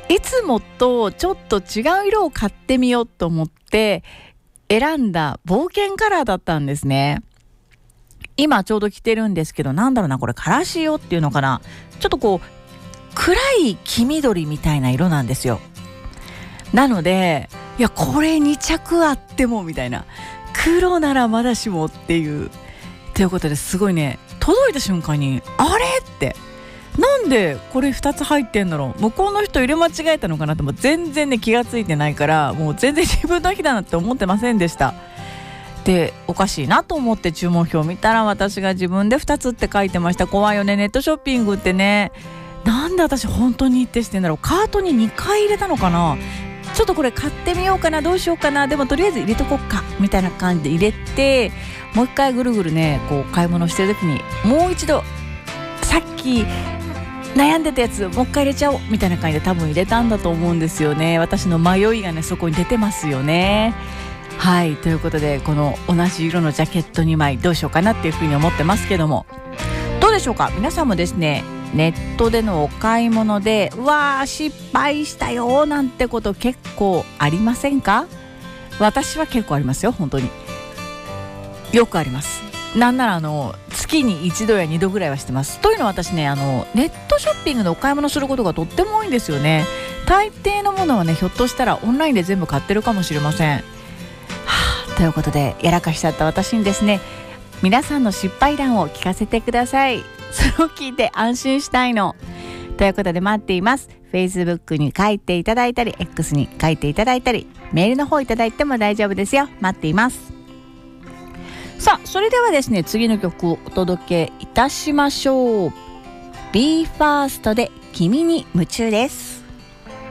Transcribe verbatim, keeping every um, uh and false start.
いつもとちょっと違う色を買ってみようと思って選んだ冒険カラーだったんですね。今ちょうど着てるんですけど、なんだろうな、これカラシオっていうのかな、ちょっとこう暗い黄緑みたいな色なんですよ。なので、いやこれに着あってもみたいな、黒ならまだしもっていうということですごいね、届いた瞬間にあれって、なんでこれふたつ入ってんだろう、向こうの人入れ間違えたのかなって、もう全然ね気がついてないから、もう全然自分の日だなって思ってませんでした。でおかしいなと思って注文表を見たら、私が自分でふたつって書いてました。怖いよね、ネットショッピングってね。なんで私本当に一定してんだろう。カートににかい入れたのかな。ちょっとこれ買ってみようかな、どうしようかな、でもとりあえず入れとこっかみたいな感じで入れて、もう一回ぐるぐるねこう買い物してる時に、もう一度さっき悩んでたやつもう一回入れちゃおうみたいな感じで多分入れたんだと思うんですよね。私の迷いがねそこに出てますよね。はい、ということで、この同じ色のジャケットにまいどうしようかなっていうふうに思ってますけども、どうでしょうか。皆さんもですね、ネットでのお買い物でうわー失敗したよなんてこと結構ありませんか？私は結構ありますよ。本当によくあります。なんならあの月にいちどやにどぐらいはしてます。というのは私ね、あのネットショッピングでお買い物することがとっても多いんですよね。大抵のものはね、ひょっとしたらオンラインで全部買ってるかもしれません。はあ、ということで、やらかしちゃった私にですね、皆さんの失敗談を聞かせてください。それを聞いて安心したいの。ということで待っています。 Facebook に書いていただいたり X に書いていただいたり、メールの方いただいても大丈夫ですよ。待っています。さあ、それではですね、次の曲をお届けいたしましょう。 ビーファースト で君に夢中です。